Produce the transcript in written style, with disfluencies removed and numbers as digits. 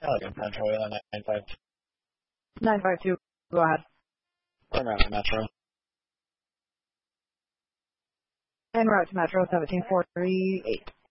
Elegant Metro 952. 952, go ahead. En route to Metro. En route to Metro 1748.